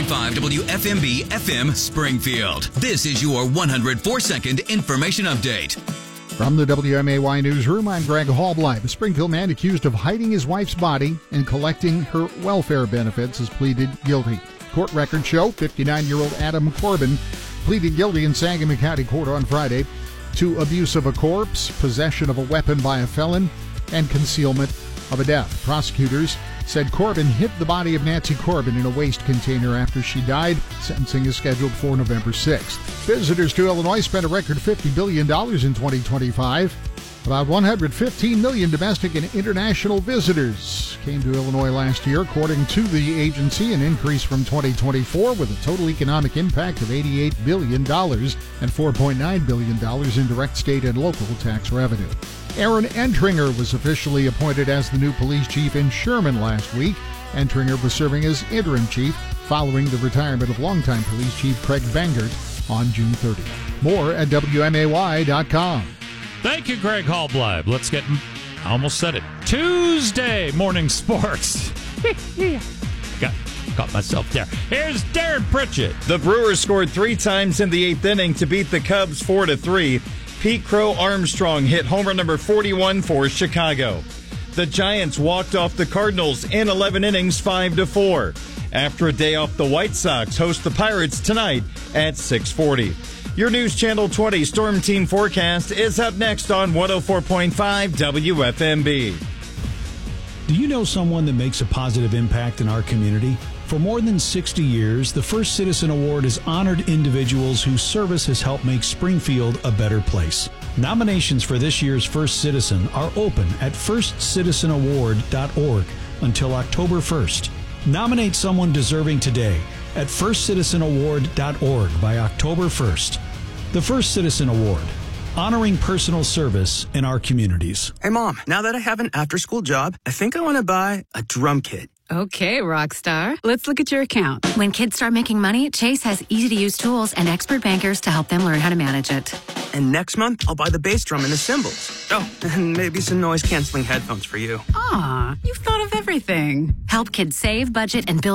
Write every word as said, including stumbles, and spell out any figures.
point five W F M B F M Springfield. This is your one hundred four second information update. From the W M A Y newsroom, I'm Greg Hallbleib. A Springfield man accused of hiding his wife's body and collecting her welfare benefits has pleaded guilty. Court records show fifty-nine-year-old Adam Corbin pleaded guilty in Sangamon County Court on Friday to abuse of a corpse, possession of a weapon by a felon, and concealment of a death. Prosecutors said Corbin hid the body of Nancy Corbin in a waste container after she died. Sentencing is scheduled for November sixth. Visitors to Illinois spent a record fifty billion dollars in twenty twenty-five. About one hundred fifteen million domestic and international visitors came to Illinois last year, according to the agency, an increase from twenty twenty-four with a total economic impact of eighty-eight billion dollars and four point nine billion dollars in direct state and local tax revenue. Aaron Entringer was officially appointed as the new police chief in Sherman last week. Entringer was serving as interim chief following the retirement of longtime police chief Craig Bangert on June thirtieth. More at W M A Y dot com. Thank you, Greg Hallbleib. Let's get, I almost said it, Tuesday morning sports. Got caught myself there. Here's Darren Pritchett. The Brewers scored three times in the eighth inning to beat the Cubs four to three. Pete Crow Armstrong hit homer number forty-one for Chicago. The Giants walked off the Cardinals in eleven innings, five to four. After a day off, the White Sox host the Pirates tonight at six forty. Your News Channel twenty Storm Team forecast is up next on one oh four point five W F M B. Do you know someone that makes a positive impact in our community? For more than sixty years, the First Citizen Award has honored individuals whose service has helped make Springfield a better place. Nominations for this year's First Citizen are open at first citizen award dot org until October first. Nominate someone deserving today at first citizen award dot org by October first. The First Citizen Award, honoring personal service in our communities. Hey, Mom, now that I have an after-school job, I think I want to buy a drum kit. Okay, Rockstar. Let's look at your account. When kids start making money, Chase has easy-to-use tools and expert bankers to help them learn how to manage it. And next month, I'll buy the bass drum and the cymbals. Oh, and maybe some noise-canceling headphones for you. Aw, you've thought of everything. Help kids save, budget, and build